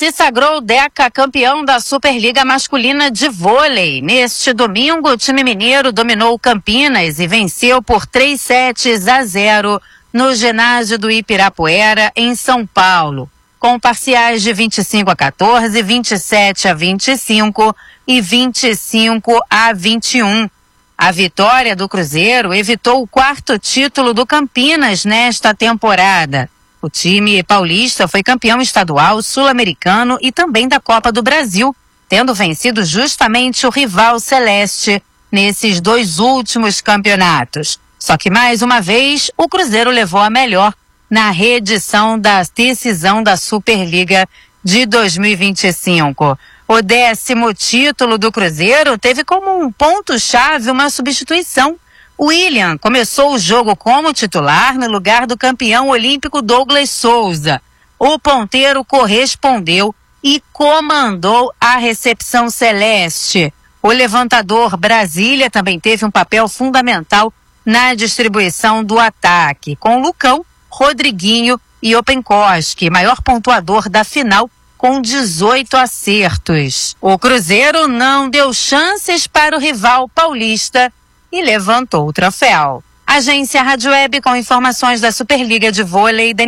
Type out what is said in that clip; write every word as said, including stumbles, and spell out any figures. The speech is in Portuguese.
se sagrou decacampeão da Superliga Masculina de Vôlei. Neste domingo, o time mineiro dominou o Campinas e venceu por três sets a zero no ginásio do Ibirapuera, em São Paulo, com parciais de vinte e cinco a quatorze, vinte e sete a vinte e cinco e vinte e cinco a vinte e um. A vitória do Cruzeiro evitou o quarto título do Campinas nesta temporada. O time paulista foi campeão estadual, sul-americano e também da Copa do Brasil, tendo vencido justamente o rival celeste nesses dois últimos campeonatos. Só que mais uma vez o Cruzeiro levou a melhor na reedição da decisão da Superliga de dois mil e vinte e cinco. O décimo título do Cruzeiro teve como um ponto-chave uma substituição. William começou o jogo como titular no lugar do campeão olímpico Douglas Souza. O ponteiro correspondeu e comandou a recepção celeste. O levantador Brasília também teve um papel fundamental na distribuição do ataque, com Lucão, Rodriguinho e Openkoski, maior pontuador da final, com dezoito acertos. O Cruzeiro não deu chances para o rival paulista e levantou o troféu. Agência Rádio Web com informações da Superliga de Vôlei.